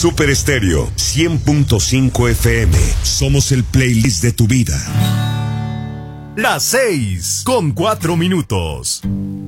Super Estéreo 100.5 FM. Somos el playlist de tu vida. Las 6:04.